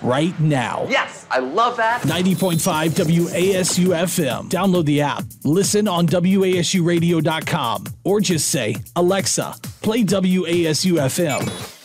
right now. Yes, I love that. 90.5 WASU FM. Download the app. Listen on WASUradio.com. Or just say, Alexa, play WASU FM.